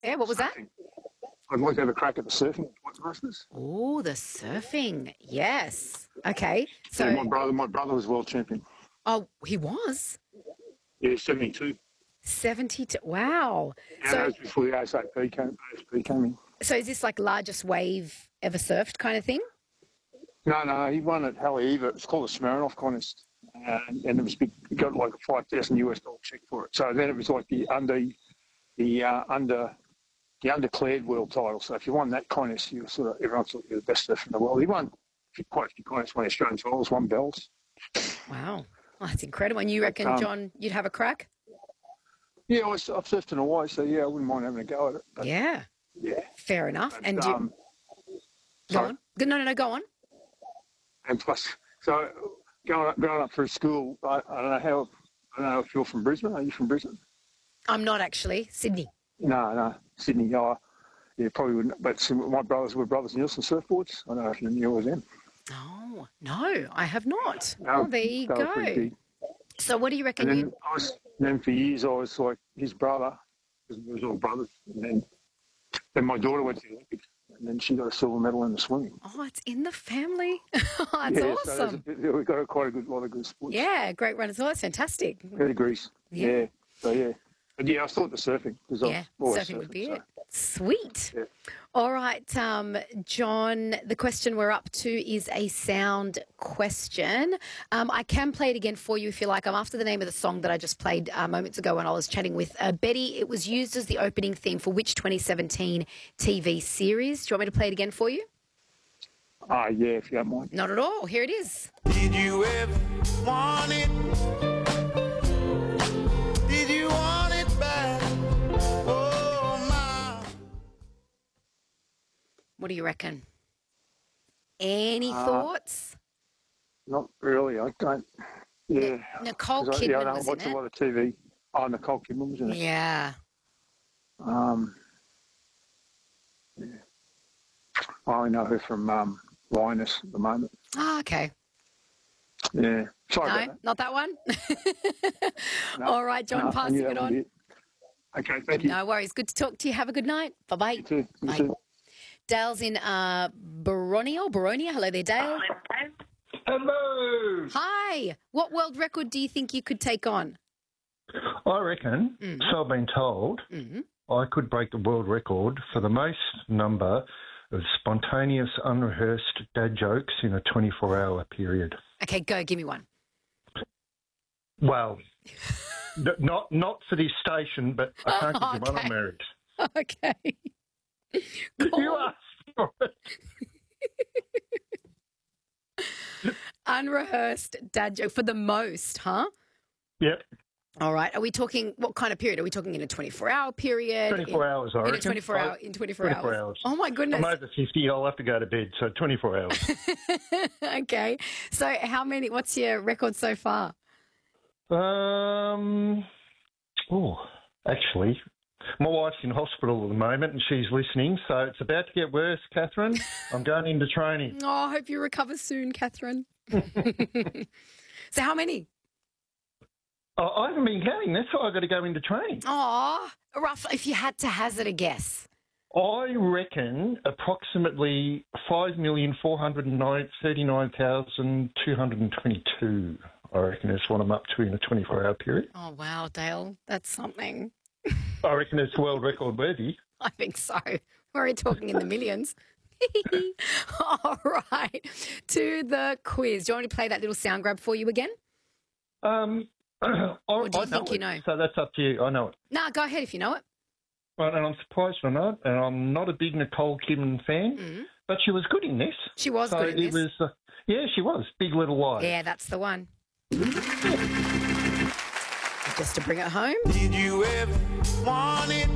Yeah, what was that? Surfing. I'd like to have a crack at the surfing at White Masters. Oh, the surfing. Yes. Okay. Yeah, So, my brother was world champion. oh, he was Yeah, 72. 72. Wow. And that So, was before the ASP came in. so is this like largest wave ever surfed kind of thing? No, he won at Haleiwa. It's called the Smirnoff contest. And it was big, he got like a $5,000 check for it. So then it was like the underclared world title. So if you won that contest, you were sort of, everyone thought you were the best surfer in the world. He won quite a few contests, won Australian titles, won belts. Wow. Oh, that's incredible. And you reckon, John, you'd have a crack? Yeah, I've surfed in Hawaii, so yeah, I wouldn't mind having a go at it. But, Yeah. yeah. Fair enough. But, And you, go sorry. on. No, go on. And plus, so going up through school, I don't know if you're from Brisbane. Are you from Brisbane? I'm not actually. Sydney. No, Sydney. Yeah, probably wouldn't. But my brothers were Brothers Nielsen surfboards. I don't know if you knew of them. Oh, no, I have not. No, Oh, there you they were pretty go. big. So what do you reckon? And then for years I was like his brother, because we was all brothers. And then my daughter went to the Olympics, and then she got a silver medal in the swimming. Oh, it's in the family. That's yeah, awesome. So we've got quite a lot of good sports. Yeah, great run as well. That's fantastic. Pedigrees. Yeah. So yeah. But yeah, I thought the surfing. Yeah, surfing would be it. Sweet. Yeah. All right, John, the question we're up to is a sound question. I can play it again for you if you like. I'm after the name of the song that I just played moments ago when I was chatting with Betty. It was used as the opening theme for which 2017 TV series? Do you want me to play it again for you? Yeah, if you don't mind. Not at all. Here it is. Did you ever want it? Did you want it back? Oh, my. What do you reckon? Any thoughts? Not really. I don't. Yeah. Nicole 'Cause Kidman I don't was watch in a it. lot of TV. Oh, Nicole Kidman was in it. Yeah. Yeah. I only know her from Linus at the moment. Oh, okay. Yeah. Sorry No, about that. not that one. No, All right, John, no, I passing knew it that was on. it. Okay, thank you. No worries. Good to talk to you. Have a good night. Bye-bye. You too. You Bye. too. Dale's in Baronia. Hello there, Dale. Hello. Hi. What world record do you think you could take on? I reckon, so I've been told, I could break the world record for the most number of spontaneous, unrehearsed dad jokes in a 24-hour period. Okay, go. Give me one. Well, not for this station, but I can't give you one. Okay. I'm married. Okay. You asked for it. Unrehearsed dad joke for the most, huh? Yep, All right. Are we talking, what kind of period? Are we talking in a 24-hour period? 24 hours, I In a reckon. 24 hour, in 24 hours. Oh, my I'm goodness. over 50, I'll have to go to bed, so 24 hours. Okay. So what's your record so far? Actually, my wife's in hospital at the moment and she's listening, so it's about to get worse, Catherine. I'm going into training. Oh, I hope you recover soon, Catherine. So how many? I haven't been counting. That's why I've got to go into training. Oh, rough. If you had to hazard a guess. I reckon approximately 5,439,222. I reckon is what I'm up to in a 24-hour period. Oh, wow, Dale. That's something. I reckon it's world record worthy. I think so. We're talking in the millions. All right. To the quiz. Do you want me to play that little sound grab for you again? Or do you think you know? So that's up to you. I know it. No, go ahead if you know it. Right, and I'm surprised I know it. And I'm not a big Nicole Kidman fan, but she was good in this. She was So good in it this. was, yeah, she was. Big Little Lies. Yeah, that's the one. Just to bring it home. Did you ever want it?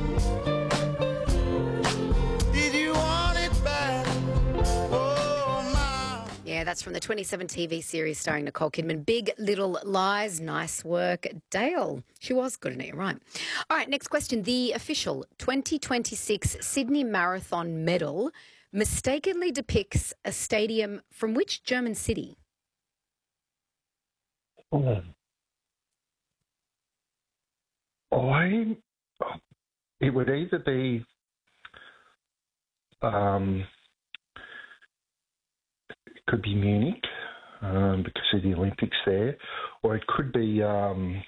Did you want it back? Oh, my. Yeah, that's from the 2017 TV series starring Nicole Kidman. Big Little Lies. Nice work, Dale. She was good in it, you're right. All right, next question. The official 2026 Sydney Marathon medal mistakenly depicts a stadium from which German city? Oh. It would either be It could be Munich because of the Olympics there, or it could be or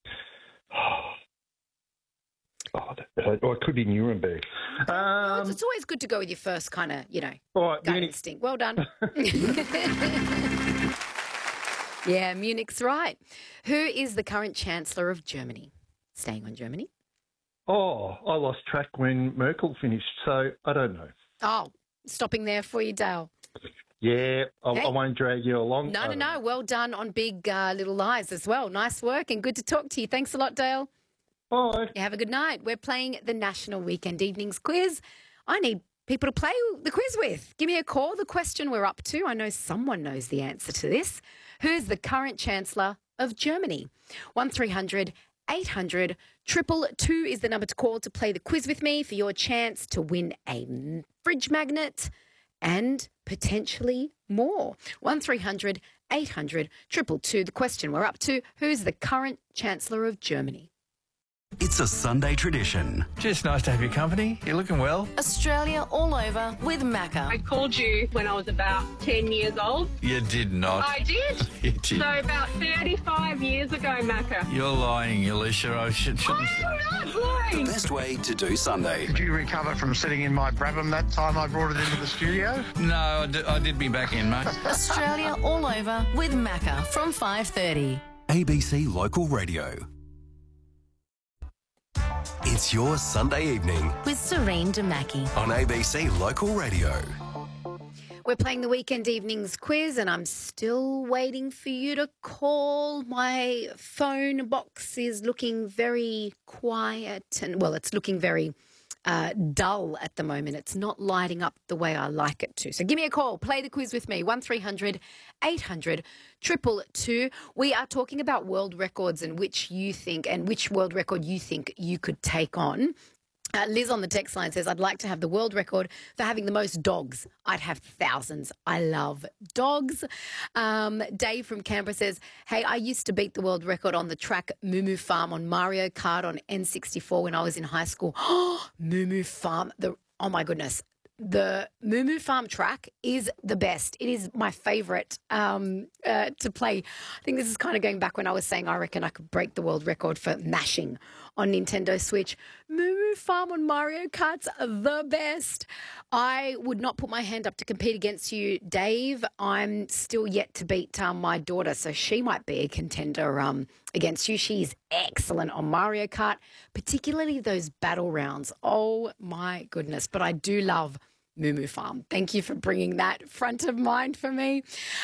it could be Nuremberg. Well, it's always good to go with your first kind of, All right, gut Munich. instinct. Well done. Yeah, Munich's right. Who is the current Chancellor of Germany? Staying on Germany. Oh, I lost track when Merkel finished, so I don't know. Oh, stopping there for you, Dale. Yeah, I Hey. won't drag you along. No. Well done on Big Little Lies as well. Nice work and good to talk to you. Thanks a lot, Dale. Bye. You have a good night. We're playing the National Weekend Evenings Quiz. I need people to play the quiz with. Give me a call. The question we're up to, I know someone knows the answer to this. Who's the current Chancellor of Germany? 1300 800 222 is the number to call to play the quiz with me for your chance to win a fridge magnet and potentially more. 1300 800 222. The question we're up to, who's the current Chancellor of Germany? It's a Sunday tradition. Just nice to have your company. You're looking well. Australia all over with Macca. I called you when I was about 10 years old. You did not. I did. You did. So about 35 years ago, Macca. You're lying, Alicia. I shouldn't. I'm not lying. Best way to do Sunday. Did you recover from sitting in my Brabham that time I brought it into the studio? No, I did be back in, mate. Australia all over with Macca from 5:30. ABC Local Radio. It's your Sunday evening With Serene Damaki. on ABC Local Radio. We're playing the Weekend Evenings Quiz and I'm still waiting for you to call. My phone box is looking very quiet and, well, it's looking very dull at the moment. It's not lighting up the way I like it to. So give me a call. Play the quiz with me. 1300 800 222. We are talking about world records and which world record you think you could take on. Liz on the text line says, I'd like to have the world record for having the most dogs. I'd have thousands. I love dogs. Dave from Canberra says, hey, I used to beat the world record on the track Moo Farm on Mario Kart on N64 when I was in high school. Moo Farm. Oh, my goodness. The Moo Farm track is the best. It is my favourite to play. I think this is kind of going back when I was saying I reckon I could break the world record for mashing on Nintendo Switch. Moo Farm on Mario Kart's the best. I would not put my hand up to compete against you, Dave. I'm still yet to beat my daughter, so she might be a contender against you. She's excellent on Mario Kart, particularly those battle rounds. Oh, my goodness. But I do love Moo Farm. Thank you for bringing that front of mind for me.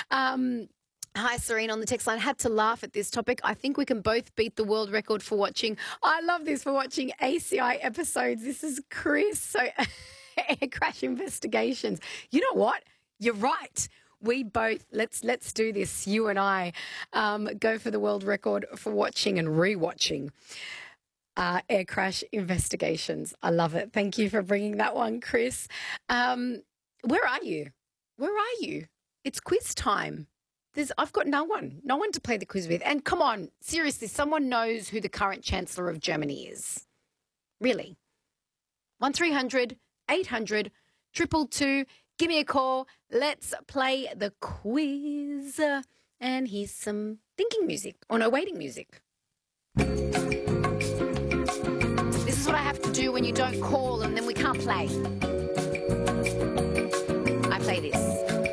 Hi, Serene on the text line. Had to laugh at this topic. I think we can both beat the world record for watching. I love this, for watching ACI episodes. This is Chris. So Air Crash Investigations. You know what? You're right. We both, let's do this. You and I go for the world record for watching and rewatching Air Crash Investigations. I love it. Thank you for bringing that one, Chris. Where are you? Where are you? It's quiz time. I've got no one to play the quiz with. And come on, seriously, someone knows who the current Chancellor of Germany is. Really. 1300 800 222. Give me a call. Let's play the quiz. And here's some thinking music. Or no, waiting music. This is what I have to do when you don't call and then we can't play. I play this.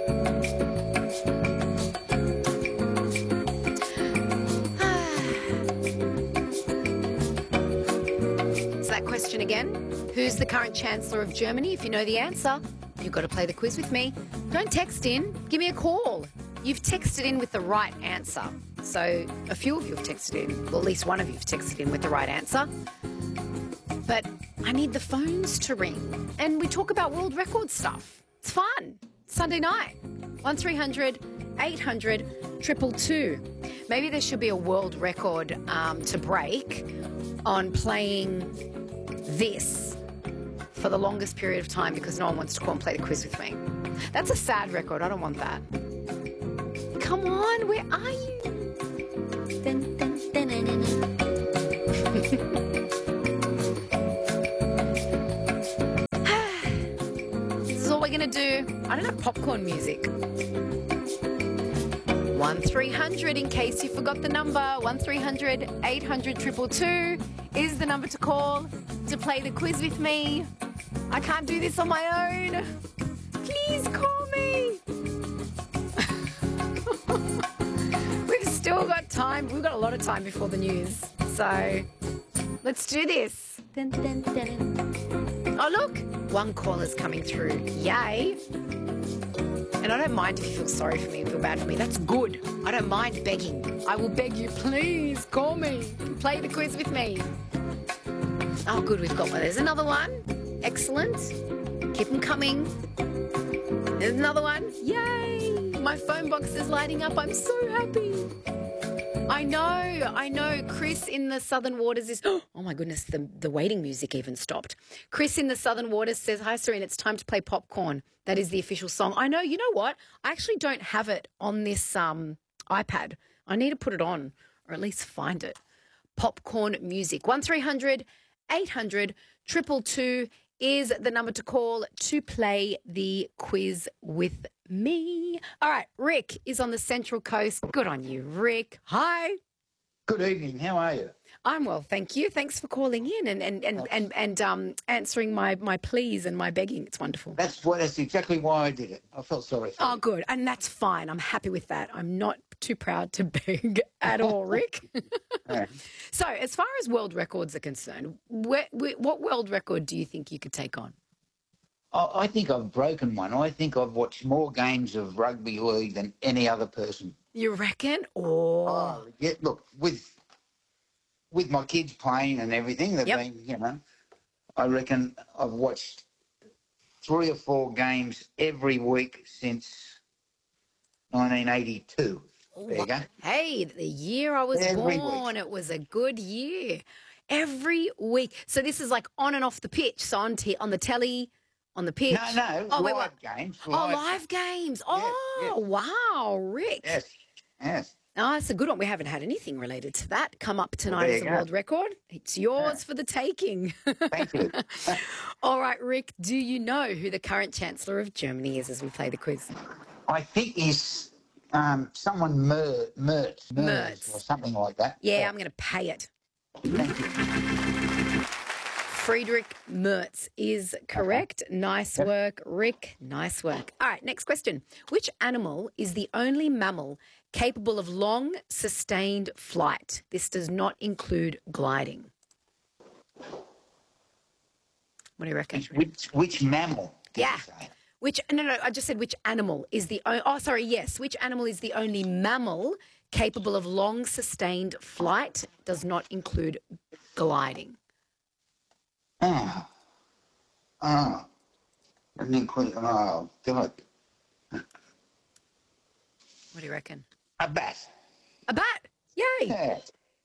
Question again. Who's the current Chancellor of Germany? If you know the answer, you've got to play the quiz with me. Don't text in. Give me a call. You've texted in with the right answer. So a few of you have texted in. Well, at least one of you have texted in with the right answer. But I need the phones to ring. And we talk about world record stuff. It's fun. Sunday night. 1300 800 222. Maybe there should be a world record to break on playing this for the longest period of time because no one wants to call and play the quiz with me. That's a sad record. I don't want that. Come on, where are you? Dun, dun, dun, dun, dun, dun. we're going to do, I don't know, popcorn music. 1300 in case you forgot the number. 1300 800 222 is the number to call to play the quiz with me. I can't do this on my own. Please call me. We've still got time. We've got a lot of time before the news. So let's do this. Dun, dun, dun. Oh, look. One caller's coming through. Yay. And I don't mind if you feel sorry for me and feel bad for me. That's good. I don't mind begging. I will beg you, please call me. Play the quiz with me. Oh, good. We've got one. There's another one. Excellent. Keep them coming. There's another one. Yay. My phone box is lighting up. I'm so happy. I know. Chris in the Southern Waters is... Oh, my goodness, the waiting music even stopped. Chris in the Southern Waters says, hi, Serene, it's time to play Popcorn. That is the official song. I know. You know what? I actually don't have it on this iPad. I need to put it on or at least find it. Popcorn music. 1300 800 222 is the number to call to play the quiz with me. All right, Rick is on the Central Coast. Good on you, Rick. Hi. Good evening. How are you? I'm well, thank you. Thanks for calling in and answering my pleas and my begging. It's wonderful. That's exactly why I did it. I felt sorry for you. Oh, good. And that's fine. I'm happy with that. I'm not too proud to beg at all, Rick. Right. So as far as world records are concerned, what world record do you think you could take on? I think I've broken one. I think I've watched more games of rugby league than any other person. You reckon? Oh yeah, look, with my kids playing and everything, they've been, I reckon I've watched 3 or 4 games every week since 1982. There you go. Hey, the year I was born, it was a good year. Every week. So this is like on and off the pitch. So on the telly, on the pitch. No, live games. Live games. Oh, wow, Rick. Yes. Oh, that's a good one. We haven't had anything related to that come up tonight as a world record. It's yours for the taking. Thank you. All right, Rick, do you know who the current Chancellor of Germany is as we play the quiz? I think he's someone Merz or something like that. Yeah, I'm going to pay it. Thank you. Friedrich Merz is correct. Okay. Nice work, Rick. Nice work. All right, next question. Which animal is the only mammal capable of long, sustained flight? This does not include gliding. What do you reckon? Which mammal? Yeah. No, I just said which animal is the... which animal is the only mammal capable of long, sustained flight? Does not include gliding. God. What do you reckon? A bat. A bat? Yay. Yeah.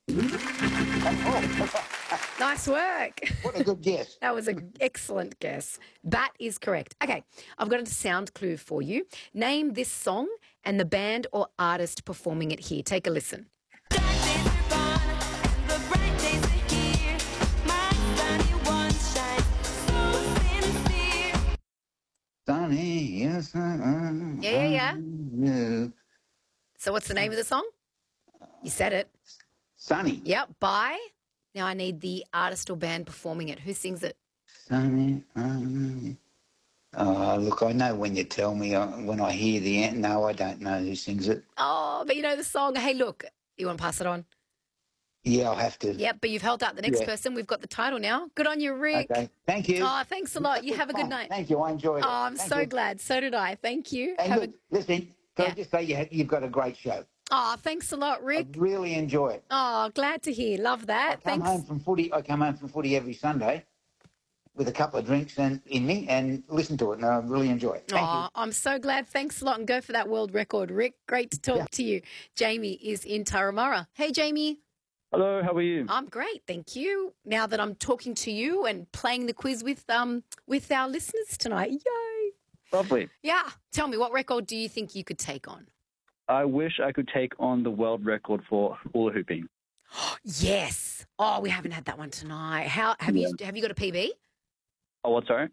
Nice work. What a good guess. That was an excellent guess. Bat is correct. Okay, I've got a sound clue for you. Name this song and the band or artist performing it here. Take a listen. Sunny, yes, Yeah. So what's the name of the song? You said it. Sunny. Yep, by. Now I need the artist or band performing it. Who sings it? Sunny. Look, I know when you tell me, when I hear the end. No, I don't know who sings it. Oh, but you know the song. Hey, look, you want to pass it on? Yeah, I'll have to. Yep, but you've helped out the next person. We've got the title now. Good on you, Rick. Okay, thank you. Oh, thanks a lot. You have a good night. Thank you, I enjoyed it. Oh, I'm so glad. So did I. Thank you. And listen, can I just say you've got a great show. Oh, thanks a lot, Rick. I really enjoy it. Oh, glad to hear. Love that. I come home from footy every Sunday with a couple of drinks in me and listen to it, and I really enjoy it. Thank you. I'm so glad. Thanks a lot, and go for that world record, Rick. Great to talk to you. Jamie is in Turramurra. Hey, Jamie. Hello, how are you? I'm great, thank you. Now that I'm talking to you and playing the quiz with our listeners tonight. Yay. Lovely. Yeah. Tell me, what record do you think you could take on? I wish I could take on the world record for hula hooping. Yes. Oh, we haven't had that one tonight. Have you got a PB? Oh, what, sorry?